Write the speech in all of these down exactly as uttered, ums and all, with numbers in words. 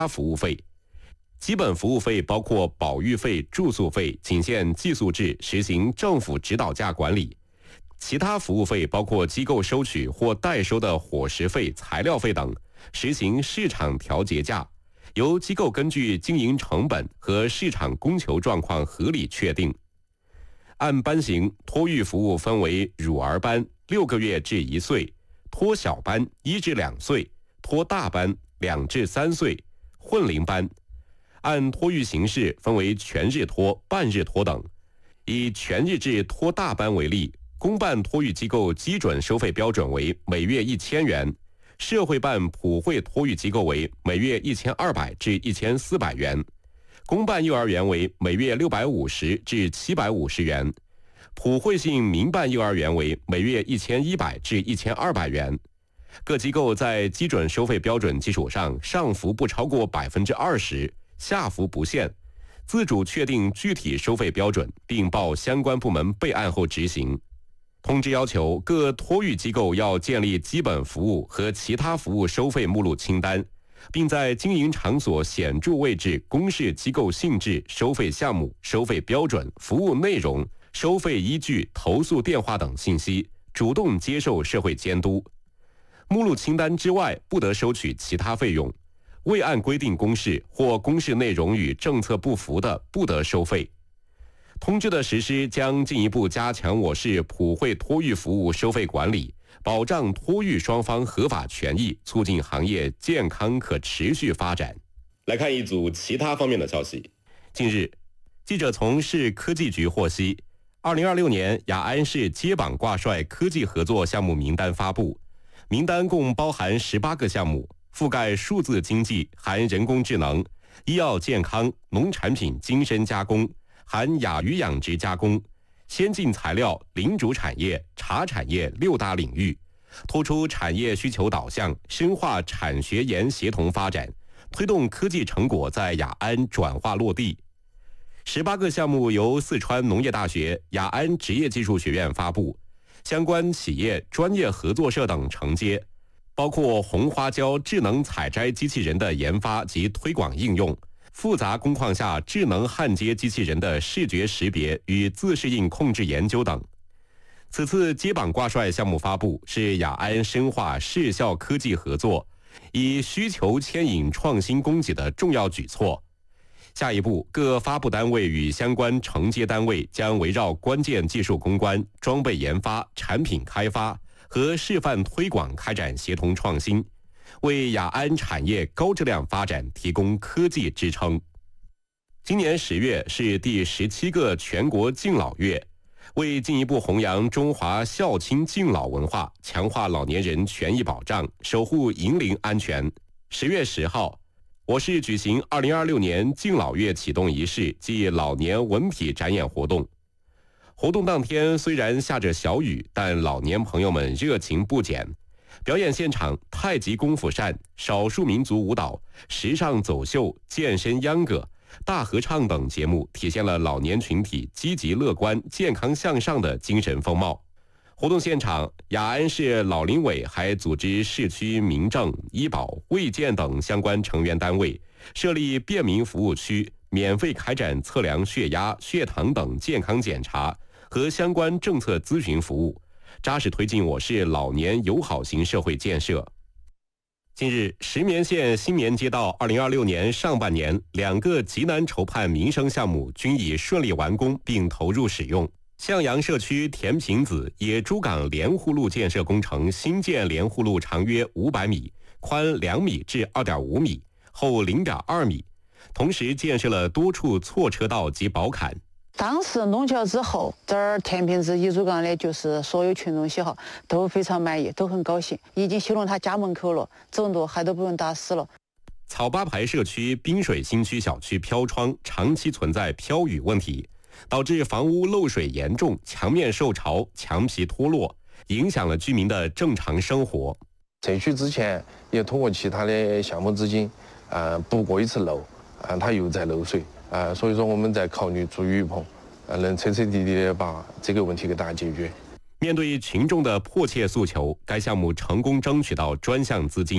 服务费。基本服务费包括保育费、住宿费，仅限计诉制，实行政府指导价管理。其他服务费包括机构收取或代收的伙食费、材料费等，实行市场调节价，由机构根据经营成本和市场供求状况合理确定。按班型，托育服务分为乳儿班六个月至一岁、托小班一至两岁、托大班两至三岁、混龄班。按托育形式分为全日托、半日托等。以全日制托大班为例，公办托育机构基准收费标准为每月一千元，社会办普惠托育机构为每月一千二百至一千四百元，公办幼儿园为每月六百五十至七百五十元，普惠性民办幼儿园为每月一千一百至一千二百元。各机构在基准收费标准基础上，上浮不超过百分之二十。下浮不限，自主确定具体收费标准，并报相关部门备案后执行。通知要求各托育机构要建立基本服务和其他服务收费目录清单，并在经营场所显著位置公示机构性质、收费项目、收费标准、服务内容、收费依据、投诉电话等信息，主动接受社会监督。目录清单之外，不得收取其他费用。未按规定公示或公示内容与政策不符的，不得收费。通知的实施将进一步加强我市普惠托育服务收费管理，保障托育双方合法权益，促进行业健康可持续发展。来看一组其他方面的消息。近日，记者从市科技局获悉，二零二六年雅安市接榜挂帅科技合作项目名单发布，名单共包含十八个项目，覆盖数字经济、含人工智能、医药健康、农产品精深加工、含亚鱼养殖加工、先进材料、零主产业、茶产业六大领域，突出产业需求导向，深化产学研协同发展，推动科技成果在雅安转化落地。十八个项目由四川农业大学、雅安职业技术学院发布，相关企业、专业合作社等承接。包括红花椒智能采摘机器人的研发及推广应用，复杂工况下智能焊接机器人的视觉识别与自适应控制研究等。此次接榜挂帅项目发布是雅安深化市校科技合作，以需求牵引创新供给的重要举措。下一步，各发布单位与相关承接单位将围绕关键技术攻关、装备研发、产品开发和示范推广开展协同创新，为雅安产业高质量发展提供科技支撑。今年十月是第十七个全国敬老月，为进一步弘扬中华孝亲敬老文化，强化老年人权益保障，守护银龄安全，十月十号，我市举行二零二六年敬老月启动仪式暨老年文体展演活动。活动当天虽然下着小雨，但老年朋友们热情不减。表演现场太极功夫扇、少数民族舞蹈、时尚走秀、健身秧歌、大合唱等节目，体现了老年群体积极乐观、健康向上的精神风貌。活动现场，雅安市老龄委还组织市区民政、医保、卫健等相关成员单位，设立便民服务区，免费开展测量血压、血糖等健康检查和相关政策咨询服务，扎实推进我市老年友好型社会建设。近日，石棉县新棉街道二零二六年上半年两个极难筹判民生项目均已顺利完工并投入使用。向阳社区田坪子野猪港连护路建设工程新建连护路长约五百米，宽两米至二点五米，厚零点二米，同时建设了多处错车道及宝坎。 当时弄桥之后，这儿田坪子野猪港的就是所有群众喜好都非常满意，都很高兴，已经修到他家门口了，走路还都不用打死了。 草八排社区滨水新区小区飘窗长期存在飘雨问题，导致房屋漏水严重，墙面受潮，墙皮脱落，影响了居民的正常生活。 社区之前也通过其他的项目资金，呃，补过一次漏，啊，它又在漏水，啊，所以说我们在考虑做雨棚，呃，能彻彻底底的把这个问题给大家解决。 面对群众的迫切诉求，该项目成功争取到专项资金，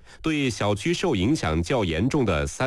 对小区受影响较严重的三